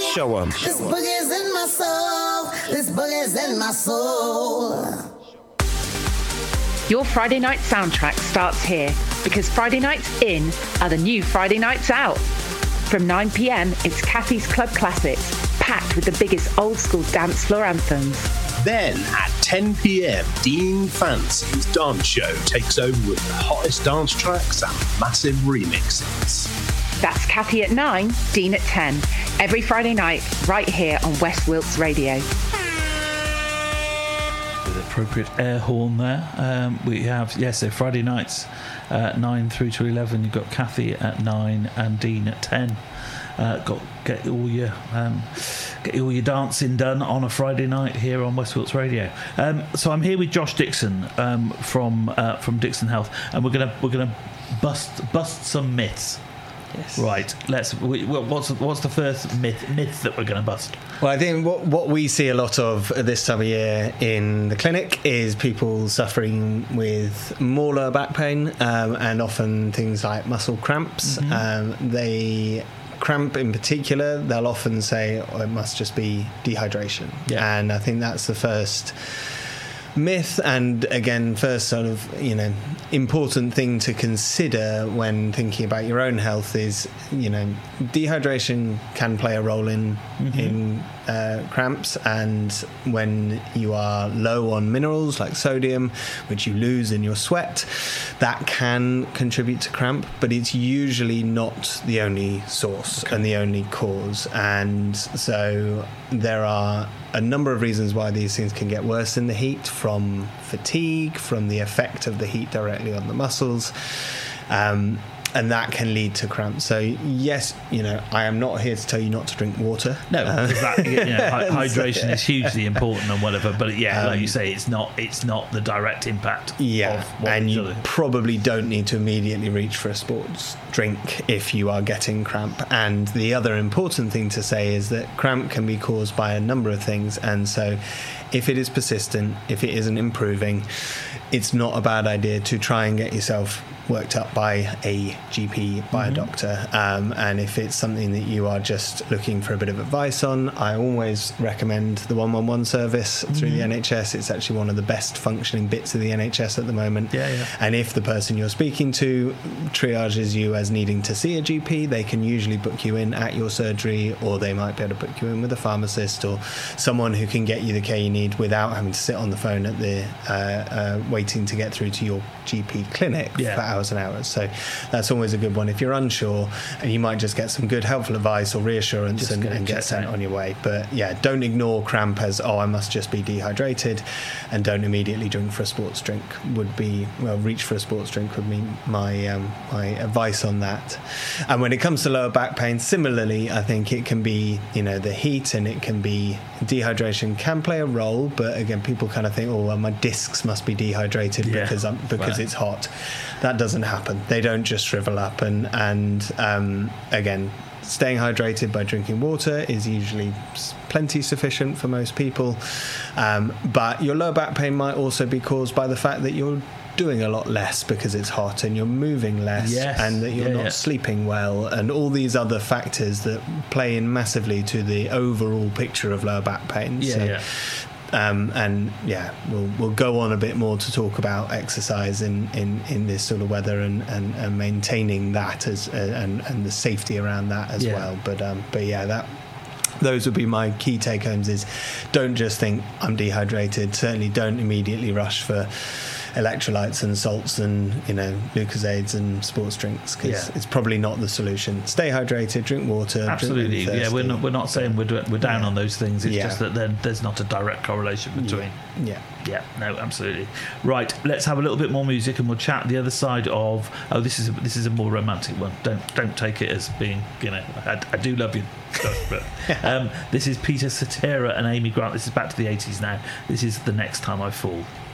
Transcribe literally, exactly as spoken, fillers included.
Show 'em. This boogie's in my soul. This boogie's in my soul. Your Friday night soundtrack starts here because Friday nights in are the new Friday nights out. From nine p.m, it's Kathy's Club Classics, packed with the biggest old school dance floor anthems. Then at ten p.m, Dean Fancy's dance show takes over with the hottest dance tracks and massive remixes. That's Kathy at nine, Dean at ten. Every Friday night, right here on West Wilts Radio. With appropriate air horn there. Um, we have, yes, yeah, so Friday nights uh, nine through to eleven. You've got Kathy at nine and Dean at ten. Uh, got get all your um, get all your dancing done on a Friday night here on West Wilts Radio. Um, so I'm here with Josh Dixon um, from uh, from Dixon Health, and we're gonna we're gonna bust bust some myths. Yes. Right. Let's. We, what's what's the first myth myth that we're going to bust? Well, I think what what we see a lot of this time of year in the clinic is people suffering with more lower back pain um, and often things like muscle cramps. Mm-hmm. Um, they cramp in particular. They'll often say, oh, it must just be dehydration. Yeah. And I think that's the first myth, and again, first sort of, you know, important thing to consider when thinking about your own health is, you know, dehydration can play a role in mm-hmm. in uh, cramps, and when you are low on minerals like sodium, which you lose in your sweat, that can contribute to cramp, but it's usually not the only source okay. and the only cause. And so there are a number of reasons why these things can get worse in the heat, from fatigue, from the effect of the heat directly on the muscles, um, and that can lead to cramps. So yes, you know, I am not here to tell you not to drink water. No, because that, you know, hydration is hugely important and whatever. But yeah, um, like you say, it's not it's not the direct impact. Yeah, of what and you doing. Probably don't need to immediately reach for a sports drink if you are getting cramp. And the other important thing to say is that cramp can be caused by a number of things, and so if it is persistent, if it isn't improving, it's not a bad idea to try and get yourself worked up by a G P, by mm-hmm. a doctor. Um, and if it's something that you are just looking for a bit of advice on, I always recommend the one one one service through mm-hmm. the N H S. It's actually one of the best functioning bits of the N H S at the moment. Yeah, yeah. And if the person you're speaking to triages you as needing to see a G P, they can usually book you in at your surgery, or they might be able to book you in with a pharmacist or someone who can get you the care you need without having to sit on the phone at the uh, uh, waiting to get through to your G P clinic yeah. for hours and hours. So that's always a good one if you're unsure, and you might just get some good helpful advice or reassurance and, and get sent out on your way. But yeah, don't ignore cramp as, oh, I must just be dehydrated, and don't immediately drink for a sports drink. Would be, well, reach for a sports drink would be my um, my advice on that. And when it comes to lower back pain, similarly, I think it can be, you know, the heat, and it can be dehydration can play a role, but again, people kind of think, oh, well, my discs must be dehydrated yeah. because I'm, because right. it's hot. That doesn't happen. They don't just shrivel up, and and um, again, staying hydrated by drinking water is usually plenty sufficient for most people. Um, but your lower back pain might also be caused by the fact that you're doing a lot less because it's hot, and you're moving less, yes. and that you're yeah, not yeah. sleeping well, and all these other factors that play in massively to the overall picture of lower back pain. Yeah, so, yeah. Um, and yeah, we'll we'll go on a bit more to talk about exercise in, in, in this sort of weather, and, and, and maintaining that as uh, and and the safety around that as yeah. well. But um, but yeah, that those would be my key take homes. Is don't just think I'm dehydrated. Certainly don't immediately rush for electrolytes and salts and, you know, Lucozades and sports drinks, because yeah. it's probably not the solution. Stay hydrated, drink water. Absolutely, drink yeah. We're not we're not saying we're do, we're down yeah. on those things. It's yeah. just that then there's not a direct correlation between. Yeah. Yeah. No, absolutely. Right. Let's have a little bit more music, and we'll chat the other side of. Oh, this is a, this is a more romantic one. Don't don't take it as being, you know, I, I do love you. But um, this is Peter Cetera and Amy Grant. This is back to the eighties now. This is The Next Time I Fall.